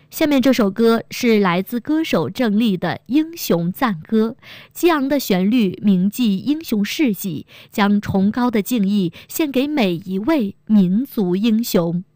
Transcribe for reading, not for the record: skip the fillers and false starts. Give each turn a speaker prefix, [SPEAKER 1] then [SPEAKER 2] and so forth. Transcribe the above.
[SPEAKER 1] 下面这首歌是来自歌手郑丽的《英雄赞歌》，激昂的旋律铭记英雄事迹，将崇高的敬意献给每一位民族英雄。